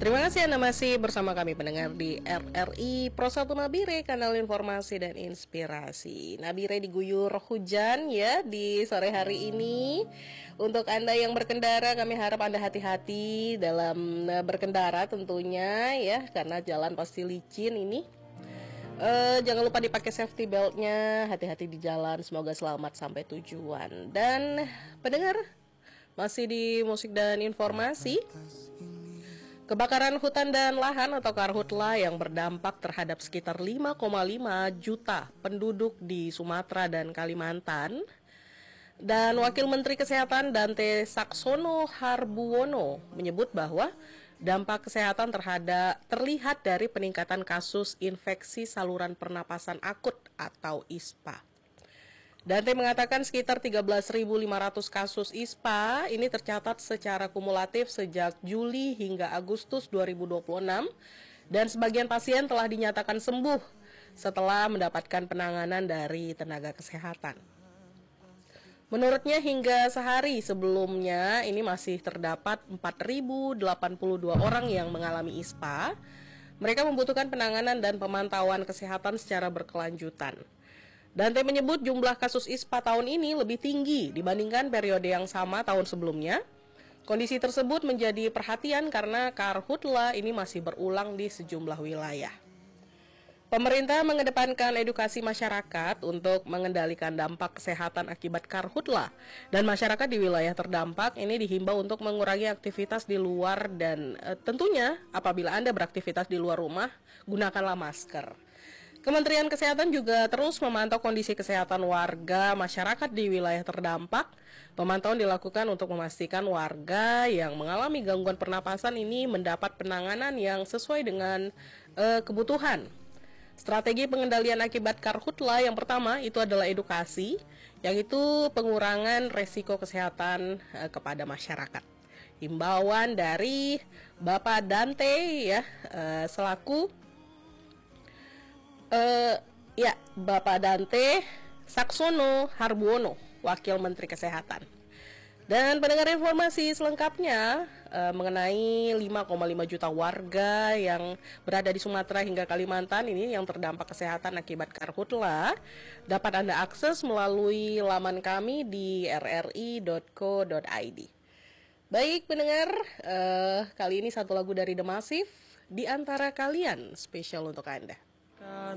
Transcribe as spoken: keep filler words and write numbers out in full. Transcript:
Terima kasih Anda masih bersama kami pendengar di R R I Pro satu Nabire, kanal informasi dan inspirasi. Nabire diguyur hujan ya di sore hari ini. Untuk Anda yang berkendara, kami harap Anda hati-hati dalam berkendara tentunya ya, karena jalan pasti licin ini. Uh, jangan lupa dipakai safety beltnya, hati-hati di jalan, semoga selamat sampai tujuan. Dan pendengar, masih di musik dan informasi. Kebakaran hutan dan lahan atau karhutla yang berdampak terhadap sekitar lima koma lima juta penduduk di Sumatera dan Kalimantan. Dan Wakil Menteri Kesehatan Dante Saxono Harbuwono menyebut bahwa dampak kesehatan terhadap terlihat dari peningkatan kasus infeksi saluran pernapasan akut atau I S P A. Dante mengatakan sekitar tiga belas ribu lima ratus kasus I S P A ini tercatat secara kumulatif sejak Juli hingga Agustus dua ribu dua puluh enam dan sebagian pasien telah dinyatakan sembuh setelah mendapatkan penanganan dari tenaga kesehatan. Menurutnya hingga sehari sebelumnya ini masih terdapat empat ribu delapan puluh dua orang yang mengalami I S P A. Mereka membutuhkan penanganan dan pemantauan kesehatan secara berkelanjutan. Dante menyebut jumlah kasus I S P A tahun ini lebih tinggi dibandingkan periode yang sama tahun sebelumnya. Kondisi tersebut menjadi perhatian karena karhutla ini masih berulang di sejumlah wilayah. Pemerintah mengedepankan edukasi masyarakat untuk mengendalikan dampak kesehatan akibat karhutla, dan masyarakat di wilayah terdampak ini dihimbau untuk mengurangi aktivitas di luar dan e, tentunya apabila Anda beraktivitas di luar rumah, gunakanlah masker. Kementerian Kesehatan juga terus memantau kondisi kesehatan warga masyarakat di wilayah terdampak. Pemantauan dilakukan untuk memastikan warga yang mengalami gangguan pernapasan ini mendapat penanganan yang sesuai dengan uh, kebutuhan. Strategi pengendalian akibat karhutla yang pertama itu adalah edukasi, yang itu pengurangan resiko kesehatan uh, kepada masyarakat. Himbauan dari Bapak Dante ya uh, selaku Uh, ya, Bapak Dante Saxono Harbuwono, Wakil Menteri Kesehatan. Dan pendengar informasi selengkapnya uh, mengenai lima koma lima juta warga yang berada di Sumatera hingga Kalimantan ini yang terdampak kesehatan akibat karhutla dapat Anda akses melalui laman kami di r r i dot co dot i d. Baik pendengar, uh, kali ini satu lagu dari The Massive, Di Antara Kalian, spesial untuk Anda.